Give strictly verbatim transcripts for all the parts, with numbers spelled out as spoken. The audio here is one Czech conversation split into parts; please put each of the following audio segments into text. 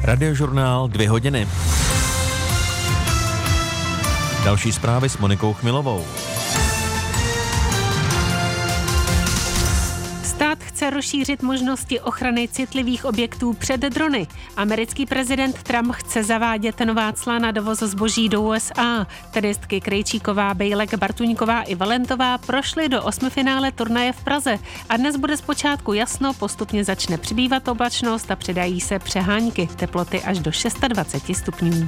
Radiožurnál dvě hodiny. Další zprávy s Monikou Chmilovou. Stát chce rozšířit možnosti ochrany citlivých objektů před drony. Americký prezident Trump chce zavádět nová cla na dovoz zboží do U S A. Tenistky Krejčíková, Bejlek, Bartuňková i Valentová prošly do osmifinále turnaje v Praze. A dnes bude zpočátku jasno, postupně začne přibývat oblačnost a přidají se přehánky. Teploty až do dvacet šest stupňů.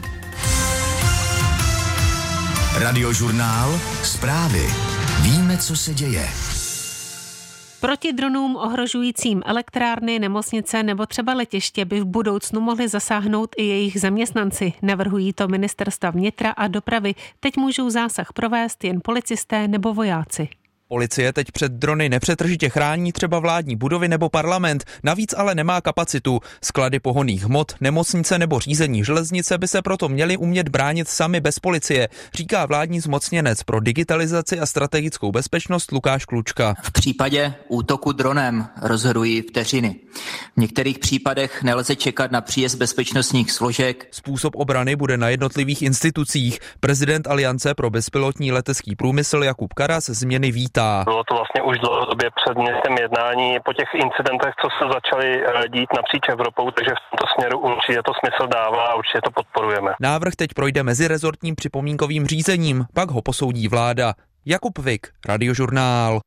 Radiožurnál Zprávy. Víme, co se děje. Proti dronům ohrožujícím elektrárny, nemocnice nebo třeba letiště by v budoucnu mohli zasáhnout i jejich zaměstnanci. Navrhují to ministerstva vnitra a dopravy. Teď můžou zásah provést jen policisté nebo vojáci. Policie teď před drony nepřetržitě chrání třeba vládní budovy nebo parlament, navíc ale nemá kapacitu. Sklady pohonných hmot, nemocnice nebo řízení železnice by se proto měly umět bránit sami bez policie, říká vládní zmocněnec pro digitalizaci a strategickou bezpečnost Lukáš Klučka. V případě útoku dronem rozhodují vteřiny. V některých případech nelze čekat na příjezd bezpečnostních složek. Způsob obrany bude na jednotlivých institucích. Prezident Aliance pro bezpilotní letecký průmysl Jakub Karas změny vítá. Bylo to vlastně už dlouhodobě předmětem jednání po těch incidentech, co se začaly dít napříč Evropou, takže v tomto směru určitě to smysl dává a určitě to podporujeme. Návrh teď projde mezirezortním připomínkovým řízením, pak ho posoudí vláda. Jakub Vik, Radiožurnál.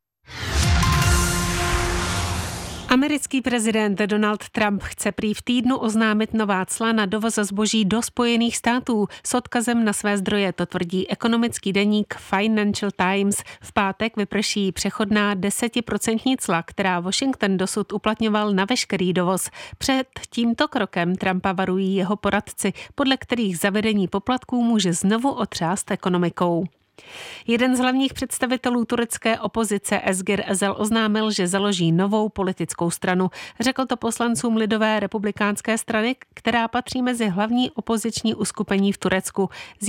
Americký prezident Donald Trump chce prý v týdnu oznámit nová cla na dovoz zboží do Spojených států. S odkazem na své zdroje to tvrdí ekonomický deník Financial Times. V pátek vyprší přechodná desetiprocentní cla, která Washington dosud uplatňoval na veškerý dovoz. Před tímto krokem Trumpa varují jeho poradci, podle kterých zavedení poplatků může znovu otřást ekonomikou. Jeden z hlavních představitelů turecké opozice Ezgir Ezel oznámil, že založí novou politickou stranu. Řekl to poslancům Lidové republikánské strany, která patří mezi hlavní opoziční uskupení v Turecku.